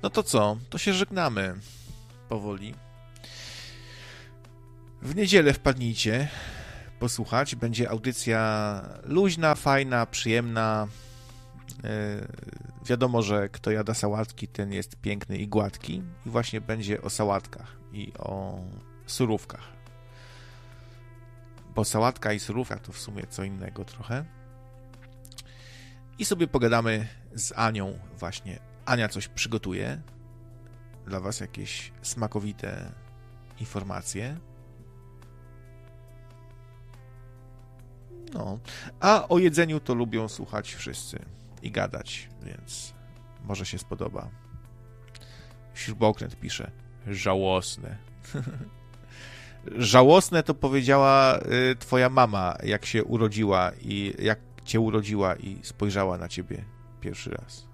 No to co? To się żegnamy powoli. W niedzielę wpadnijcie posłuchać. Będzie audycja luźna, fajna, przyjemna. Wiadomo, że kto jada sałatki, ten jest piękny i gładki. I właśnie będzie o sałatkach i o surówkach. Bo sałatka i surówka to w sumie co innego trochę. I sobie pogadamy z Anią właśnie. Ania coś przygotuje dla was, jakieś smakowite informacje. No, a o jedzeniu to lubią słuchać wszyscy i gadać, więc może się spodoba. Śrubokręt pisze, żałosne. Żałosne to powiedziała twoja mama, jak się urodziła i jak cię urodziła i spojrzała na ciebie pierwszy raz.